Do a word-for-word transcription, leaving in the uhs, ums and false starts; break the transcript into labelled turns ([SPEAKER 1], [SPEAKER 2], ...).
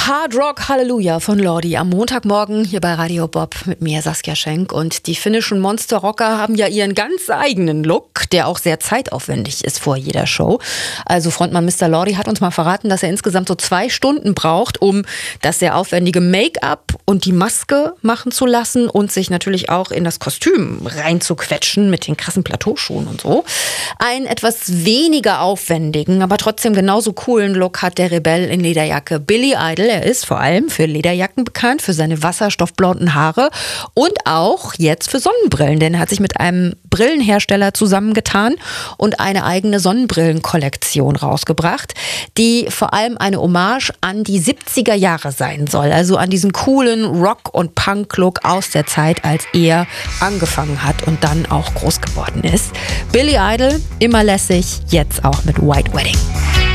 [SPEAKER 1] Hard Rock Halleluja von Lordi am Montagmorgen hier bei Radio Bob mit mir, Saskia Schenk. Und die finnischen Monster-Rocker haben ja ihren ganz eigenen Look, der auch sehr zeitaufwendig ist vor jeder Show. Also Frontmann Mister Lordi hat uns mal verraten, dass er insgesamt so zwei Stunden braucht, um das sehr aufwendige Make-up und die Maske machen zu lassen und sich natürlich auch in das Kostüm reinzuquetschen mit den krassen Plateauschuhen und so. Einen etwas weniger aufwendigen, aber trotzdem genauso coolen Look hat der Rebell in Lederjacke Billy Idol. Er ist vor allem für Lederjacken bekannt, für seine wasserstoffblonden Haare und auch jetzt für Sonnenbrillen, denn er hat sich mit einem Brillenhersteller zusammengetan und eine eigene Sonnenbrillenkollektion rausgebracht, die vor allem eine Hommage an die siebziger Jahre sein soll, also an diesen coolen Rock- und Punk-Look aus der Zeit, als er angefangen hat und dann auch groß geworden ist. Billy Idol, immer lässig, jetzt auch mit White Wedding.